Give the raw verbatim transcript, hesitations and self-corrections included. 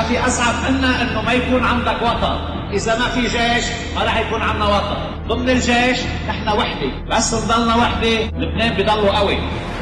في أصعب منا إنه ما يكون عندك وطن. إذا ما في جيش ما راح يكون عندنا وطن. ضمن الجيش نحن وحدة، بس نضلنا وحدة لبنان بضلوا قوي.